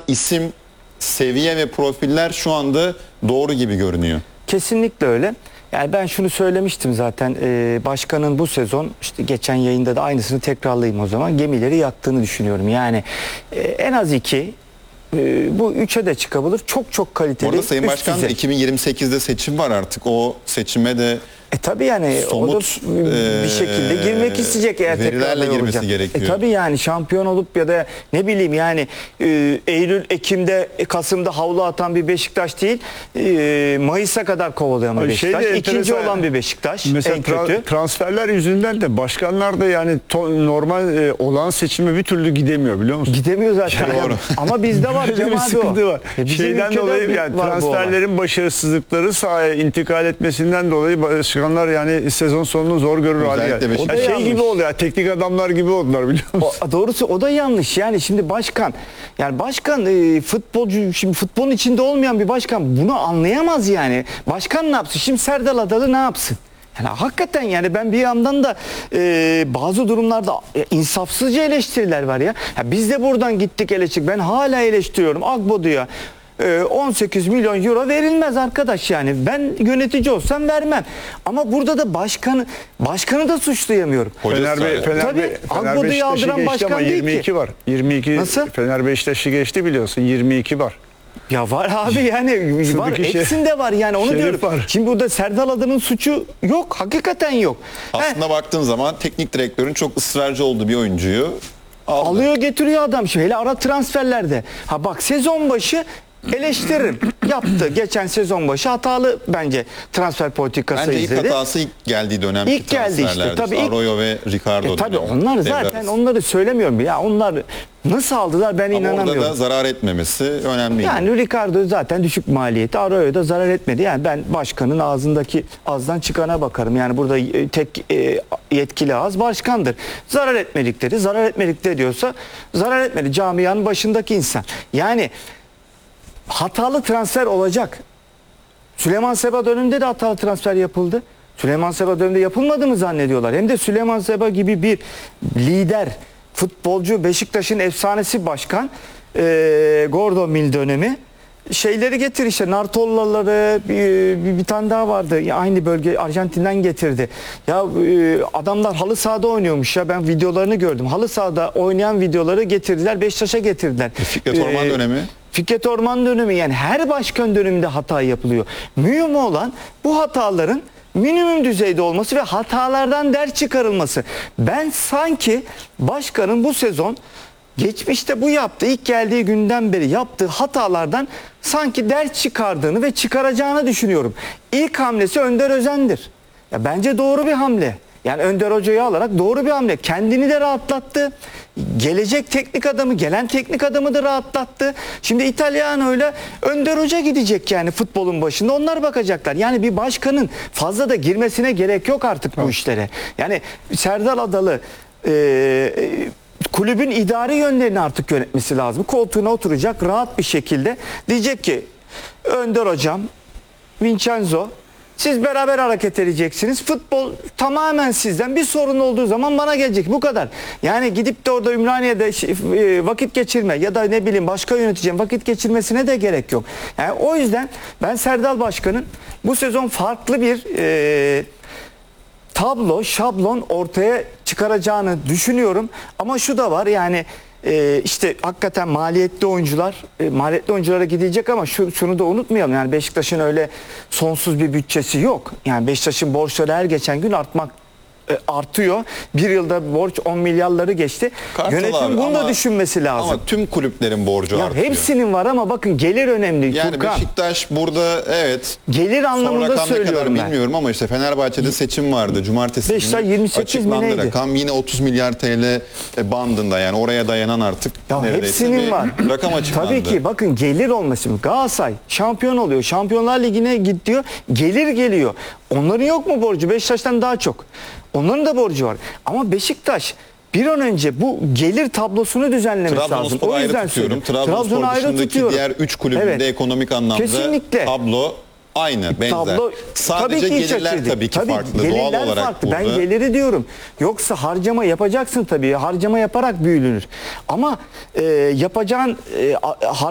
isim, seviye ve profiller şu anda doğru gibi görünüyor. Kesinlikle öyle. Yani ben şunu söylemiştim zaten, başkanın bu sezon, işte geçen yayında da aynısını tekrarlayayım o zaman, gemileri yaktığını düşünüyorum. Yani en az 2, bu 3'e de çıkabilir. Çok kaliteli. Orada Sayın Başkan düzey. 2028'de seçim var artık. O seçime de Tabii yani somut, o da bir şekilde girmek isteyecek eğer verilerle girmesi olacak. gerekiyor. Tabii yani şampiyon olup ya da ne bileyim yani Eylül, Ekim'de, Kasım'da havlu atan bir Beşiktaş değil, Mayıs'a kadar kovalayan bir Beşiktaş. İkinci olan bir Beşiktaş. Mesela en kötü. transferler yüzünden de başkanlar da yani normal olan seçime bir türlü gidemiyor, biliyor musun? Gidemiyor zaten. Doğru. Ama bizde var Böyle bir Cem abi sıkıntı o. var. Bizim Şeyden ülkede dolayı yani var bu olay. transferlerin başarısızlıkları sahaya intikal etmesinden dolayı başkanlar yani sezon sonunu zor görür hale Özellikle geldi. O da Beşiktaş. şey gibi oluyor. Teknik adamlar gibi oldular, biliyor musun? Doğrusu o da yanlış. Yani şimdi başkan, yani başkan futbolcu, şimdi futbolun içinde olmayan bir başkan bunu anlayamaz yani. Başkan ne yapsın? Şimdi Serdal Adalı ne yapsın? Yani hakikaten yani ben bir yandan da bazı durumlarda insafsızca eleştiriler var ya. Biz de buradan gittik eleştirdik. Ben hala eleştiriyorum. Agbodu'ya 18 milyon euro verilmez arkadaş yani. Ben yönetici olsam vermem. Ama burada da başkanı da suçlayamıyorum. Tabii, Agbodu'yu aldıran başkan değil ki. 22 var. 22 Nasıl? Fener Beşiktaş'ı geçti biliyorsun. 22 var. Ya var abi yani var, hepsinde var yani onu diyorum. Var. Şimdi burada Serdal Adalı'nın suçu yok, hakikaten yok. Aslında baktığın zaman teknik direktörün çok ısrarcı olduğu bir oyuncuyu Alıyor getiriyor adam şu hele ara transferlerde. Ha bak, sezon başı eleştiririm. Yaptı. Geçen sezon başı hatalı bence transfer politikası bence izledi. ilk hatası ilk geldiği dönemki İlk geldi işte. transferlerdi. Tabii ilk, Arroyo ve Ricardo tabii dönemi. onlar zaten Devre arası. onları söylemiyorum ya. Onlar nasıl aldılar ben Ama inanamıyorum. orada da zarar etmemesi önemli. Yani Ricardo zaten düşük maliyeti, Arroyo da zarar etmedi. Yani ben başkanın ağızdan çıkana bakarım. Yani burada tek yetkili ağız başkandır. Zarar etmedikleri diyorsa zarar etmedi. Camianın başındaki insan. Yani hatalı transfer olacak. Süleyman Seba döneminde de hatalı transfer yapıldı. Süleyman Seba döneminde yapılmadı mı zannediyorlar? Hem de Süleyman Seba gibi bir lider, futbolcu, Beşiktaş'ın efsanesi başkan, Gordon Mill dönemi. Şeyleri getir işte, Nartollaları, bir tane daha vardı. Aynı bölge, Arjantin'den getirdi. Ya adamlar halı sahada oynuyormuş ya, ben videolarını gördüm. Halı sahada oynayan videoları getirdiler, Beşiktaş'a getirdiler. Fikret Orman dönemi. Fikret Orman dönemi, yani her başkan döneminde hata yapılıyor. Mühim olan bu hataların minimum düzeyde olması ve hatalardan ders çıkarılması. Ben sanki başkanın bu sezon geçmişte bu yaptığı, ilk geldiği günden beri yaptığı hatalardan sanki ders çıkardığını ve çıkaracağını düşünüyorum. İlk hamlesi Önder Özen'dir. Ya bence doğru bir hamle. Yani Önder Hoca'yı alarak doğru bir hamle. Kendini de rahatlattı. Gelecek teknik adamı, gelen teknik adamı da rahatlattı. Şimdi İtalyano'yla Önder Hoca gidecek yani futbolun başında. Onlar bakacaklar. Yani bir başkanın fazla da girmesine gerek yok artık bu işlere. Yani Serdal Adalı kulübün idari yönlerini artık yönetmesi lazım. Koltuğuna oturacak rahat bir şekilde. Diyecek ki Önder Hocam, Vincenzo, siz beraber hareket edeceksiniz. Futbol tamamen sizden. Bir sorun olduğu zaman bana gelecek. Bu kadar. Yani gidip de orada Ümraniye'de vakit geçirme ya da ne bileyim başka yöneticinin vakit geçirmesine de gerek yok. Yani o yüzden ben Serdal Başkan'ın bu sezon farklı bir tablo, şablon ortaya çıkaracağını düşünüyorum. Ama şu da var yani işte hakikaten maliyetli oyunculara gidilecek ama şunu da unutmayalım. Yani Beşiktaş'ın öyle sonsuz bir bütçesi yok. Yani Beşiktaş'ın borçları her geçen gün artıyor. Bir yılda borç 10 milyarları geçti. Yönetim bunu da düşünmesi lazım. Ama tüm kulüplerin borcu artıyor. Hepsinin var ama bakın gelir önemli. Yani Furkan, Beşiktaş burada evet. gelir anlamında söylüyorum ben. Bilmiyorum ama işte Fenerbahçe'de seçim vardı. Cumartesi Beşiktaş günü 28 mi açıklandı neydi? rakam. Yine 30 milyar TL bandında, yani oraya dayanan artık Ya neredeyse hepsinin bir var. rakam açıklandı. Tabii ki bakın gelir olması. Galatasaray şampiyon oluyor. Şampiyonlar Ligi'ne gidiyor. Gelir geliyor. Onların yok mu borcu? Beşiktaş'tan daha çok. Onların da borcu var. Ama Beşiktaş bir an önce bu gelir tablosunu düzenlemesi lazım. Trabzonspor'u O ayrı yüzden tutuyorum. Trabzon'u Trabzonspor ayrı dışındaki tutuyorum. diğer 3 kulübün Evet. de ekonomik anlamda Kesinlikle. tablo aynı, benzer. Tablo, Sadece tabii ki gelirler tabii ki farklı. Gelirler Doğal olarak farklı. burada. Ben geliri diyorum. Yoksa harcama yapacaksın tabii. Harcama yaparak büyülünür. Ama yapacağın